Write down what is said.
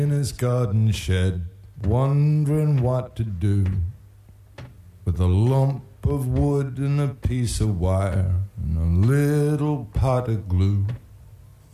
in his garden shed, wondering what to do with a lump of wood and a piece of wire and a little pot of glue.